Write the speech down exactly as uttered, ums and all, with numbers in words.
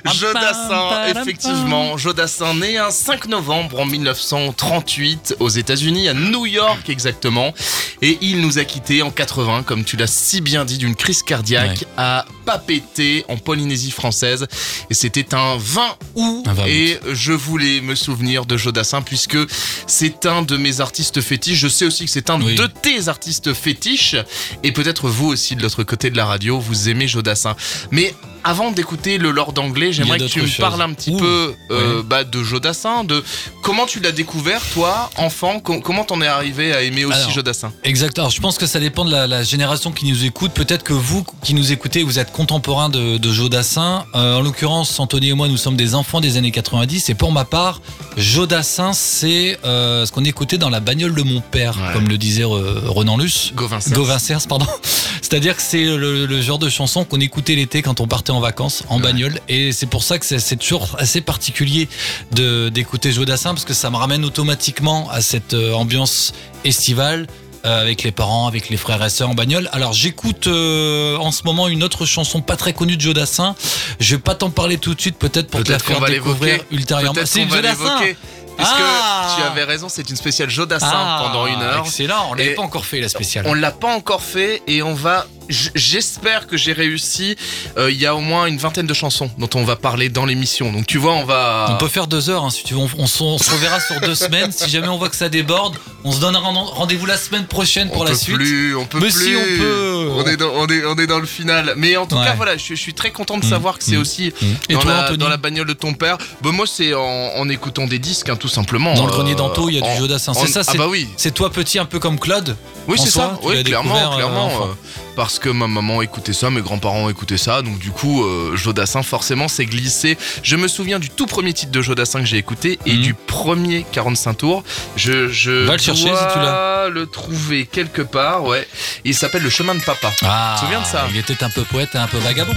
Jodassin, effectivement. Jodassin, né un cinq novembre en dix-neuf cent trente-huit aux États-Unis, à New York exactement. Et il nous a quittés en quatre-vingts, comme tu l'as si bien dit, d'une crise cardiaque ouais. à Papeete, en Polynésie française. Et c'était un vingt août. Un vingt et août. Je voulais me souvenir de Jodassin puisque c'est un de mes artistes fétiches. Je sais aussi que c'est un oui. de tes artistes fétiches. Et peut-être vous aussi, de l'autre côté de la radio, vous aimez Jodassin. Mais avant d'écouter le Lord anglais, j'aimerais que tu me choses. parles un petit Ouh, peu euh, oui. bah, de Jodassin, de comment tu l'as découvert, toi, enfant, com- comment t'en es arrivé à aimer aussi Alors, Jodassin. Exact. Alors, je pense que ça dépend de la, la génération qui nous écoute. Peut-être que vous qui nous écoutez, vous êtes contemporains de, de Jodassin. Euh, en l'occurrence, Anthony et moi, nous sommes des enfants des années quatre-vingt-dix. Et pour ma part, Jodassin, c'est euh, ce qu'on écoutait dans la bagnole de mon père, ouais. comme le disait euh, Renan Luce. Gauvin Cers, pardon. C'est-à-dire que c'est le, le genre de chanson qu'on écoutait l'été quand on partait en vacances, en ouais. bagnole. Et c'est pour ça que c'est, c'est toujours assez particulier de, d'écouter Jodassin, parce que ça me ramène automatiquement à cette euh, ambiance estivale, euh, avec les parents, avec les frères et sœurs en bagnole. Alors j'écoute euh, en ce moment une autre chanson pas très connue de Jodassin. Je vais pas t'en parler tout de suite, peut-être pour peut-être te la faire découvrir ultérieurement. Peut-être c'est Jodassin. Puisque ah tu avais raison, c'est une spéciale Jodassin ah pendant une heure. Excellent, on l'avait pas encore fait la spéciale. On l'a pas encore fait et on va. J'espère que j'ai réussi. Euh, il y a au moins une vingtaine de chansons dont on va parler dans l'émission. Donc tu vois, on va. On peut faire deux heures hein, si tu veux. On, on, on se reverra sur deux semaines. Si jamais on voit que ça déborde, on se donne rendez-vous la semaine prochaine pour on la peut suite. Plus, on peut Mais plus. si on peut. On est dans, on est, on est dans le final. Mais en tout ouais. cas, voilà, je, je suis très content de savoir mmh. que c'est aussi mmh. dans, toi, la, dans la bagnole de ton père. Bah, moi, c'est en, en écoutant des disques, hein, tout simplement. Dans euh, le grenier d'Anto, il y a du Jodassin. C'est ça. Ah c'est, bah oui. C'est toi petit, un peu comme Claude. Oui, c'est soi, ça. Oui, clairement, euh, clairement. Euh, parce que ma maman écoutait ça, mes grands-parents écoutaient ça, donc du coup, euh, Jodassin, forcément, s'est glissé. Je me souviens du tout premier titre de Jodassin que j'ai écouté et mmh. du premier quarante-cinq tours. Je, je Va le chercher si tu l'as. le trouver quelque part, ouais. Il s'appelle Le Chemin de Papa. Ah, tu te souviens de ça ? Il était un peu poète et un peu vagabond.